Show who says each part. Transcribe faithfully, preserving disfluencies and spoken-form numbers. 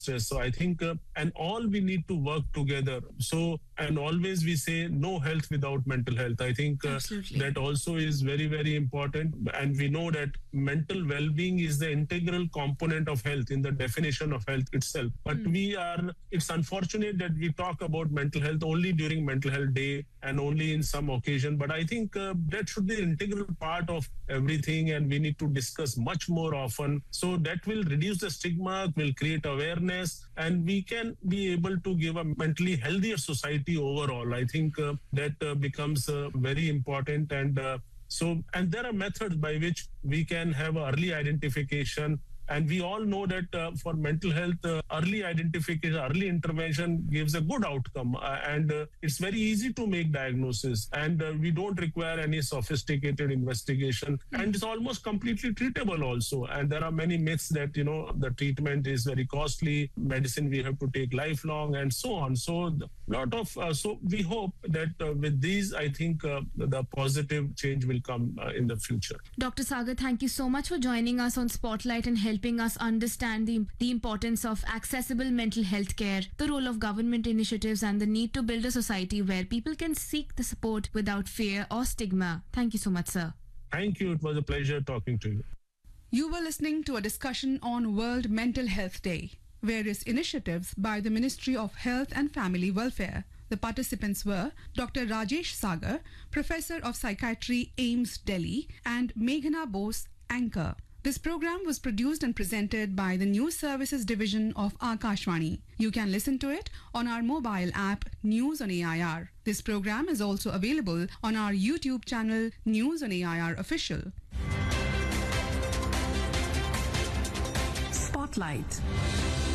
Speaker 1: stress. So I think, uh, and all we need to work together. So, and always we say no health without mental health. I think uh, that also is very, very important. And we know that mental well-being is the integral component of health in the definition of health itself. But mm. we are, it's unfortunate that we talk about mental health only during Mental Health Day and only in some occasion. But I think uh, that should be an integral part of everything, and we need to discuss much more often. So that will reduce the stigma, will create awareness, and we can be able to give a mentally healthier society overall. I think uh, that uh, becomes uh, very important. And uh, so, and there are methods by which we can have early identification. And we all know that uh, for mental health, uh, early identification, early intervention gives a good outcome. Uh, and uh, it's very easy to make diagnosis. And uh, we don't require any sophisticated investigation. Mm-hmm. And it's almost completely treatable also. And there are many myths that, you know, the treatment is very costly, medicine we have to take lifelong, and so on. So a lot of, uh, so we hope that uh, with these, I think uh, the positive change will come uh, in the future.
Speaker 2: Doctor Sagar, thank you so much for joining us on Spotlight and helping us understand the, the importance of accessible mental health care, the role of government initiatives, and the need to build a society where people can seek the support without fear or stigma. Thank you so much, sir.
Speaker 1: Thank you. It was a pleasure talking to you.
Speaker 3: You were listening to a discussion on World Mental Health Day, various initiatives by the Ministry of Health and Family Welfare. The participants were Doctor Rajesh Sagar, Professor of Psychiatry, AIIMS, Delhi, and Meghna Bose, Anchor. This program was produced and presented by the News Services Division of Akashvani. You can listen to it on our mobile app, News on A I R. This program is also available on our YouTube channel, News on A I R Official.
Speaker 4: Spotlight.